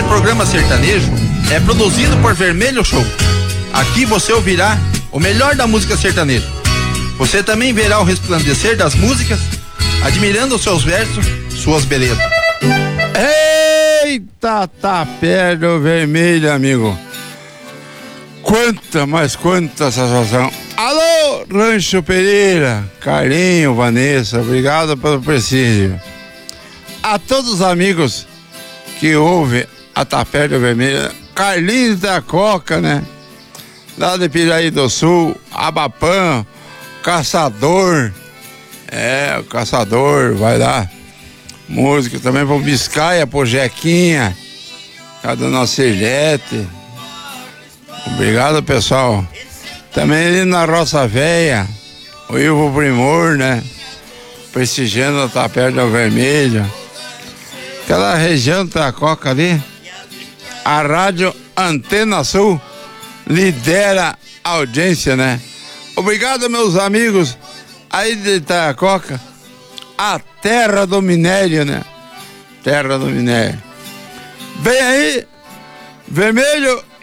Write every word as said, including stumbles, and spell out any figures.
Esse programa sertanejo é produzido por Vermelho Show. Aqui você ouvirá o melhor da música sertaneja. Você também verá o resplandecer das músicas, admirando seus versos, suas belezas. Eita, tapé do vermelho, amigo. Quanta, mas quanta satisfação. Alô, Rancho Pereira, Carlinho, Vanessa, obrigado pelo prestígio. A todos os amigos que ouvem a Tapé do Vermelho, Carlinhos da Coca, né? Lá de Piraí do Sul, Abapã, Caçador, é, o Caçador, vai lá. Música também pro Biscaia, pro Jequinha, a dona Cirlete. Obrigado, pessoal. Também ali na Roça Véia, o Ivo Primor, né? Prestigiando a Tapé do Vermelho. Aquela região da Coca ali, a Rádio Antena Sul lidera a audiência, né? Obrigado, meus amigos aí de Itacoca, a terra do minério, né? Terra do minério. Vem aí, Vermelho